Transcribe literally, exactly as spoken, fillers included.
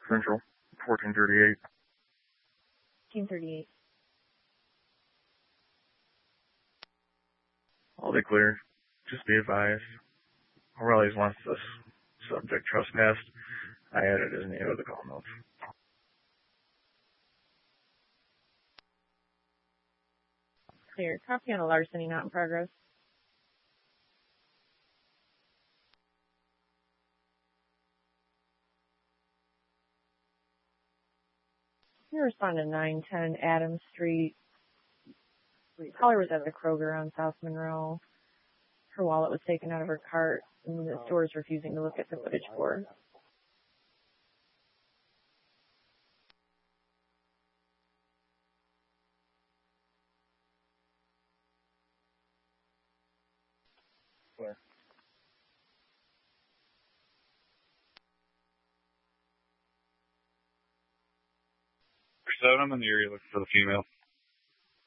Central, fourteen thirty-eight. fourteen thirty-eight. All day clear. Just be advised. O'Reilly's wants this subject trespassed. I added his name to the call notes. Clear. Copy on a larceny not in progress. You respond to nine ten Adams Street. Caller was at the Kroger on South Monroe. Her wallet was taken out of her cart, and the store is refusing to look at the footage for her. Where? seven, I'm in the area looking for the female.